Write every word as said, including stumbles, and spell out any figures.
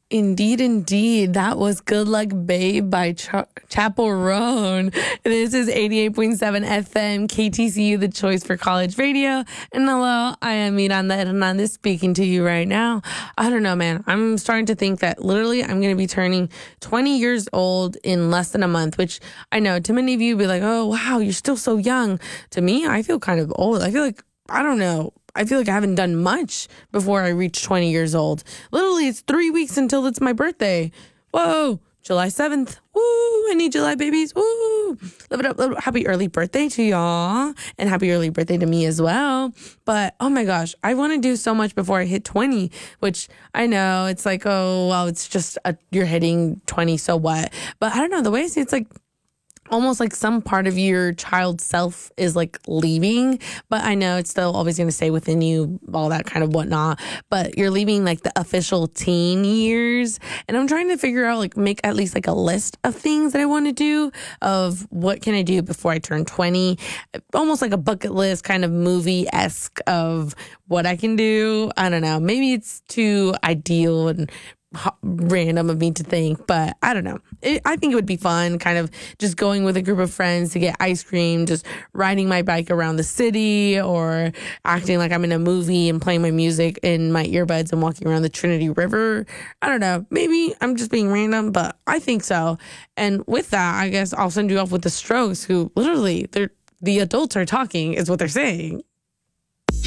Indeed, indeed. That was Good Luck Babe by Ch- Chapel Roan. This is eighty-eight point seven F M, K T C U, the choice for college radio. And hello, I am Miranda Hernandez speaking to you right now. I don't know, man. I'm starting to think that literally I'm going to be turning twenty years old in less than a month, which I know to many of you be like, oh, wow, you're still so young. To me, I feel kind of old. I feel like, I don't know. I feel like I haven't done much before I reach twenty years old. Literally, it's three weeks until it's my birthday. Whoa, July seventh. Woo, any July babies? Woo. Live it up. Live it up. Happy early birthday to y'all. And happy early birthday to me as well. But, oh my gosh, I want to do so much before I hit twenty, which I know it's like, oh, well, it's just, a, you're hitting twenty, so what? But I don't know, the way I see it, it's like, almost like some part of your child self is like leaving, but I know it's still always going to stay within you, all that kind of whatnot, but you're leaving like the official teen years. And I'm trying to figure out, like, make at least like a list of things that I want to do, of what can I do before I turn twenty, almost like a bucket list kind of movie-esque of what I can do. I don't know. Maybe it's too ideal and random of me to think, but I don't know. It, I think it would be fun, kind of just going with a group of friends to get ice cream, just riding my bike around the city, or acting like I'm in a movie and playing my music in my earbuds and walking around the Trinity River. I don't know. Maybe I'm just being random, but I think so. And with that, I guess I'll send you off with the Strokes, who literally, they're the adults are talking is what they're saying.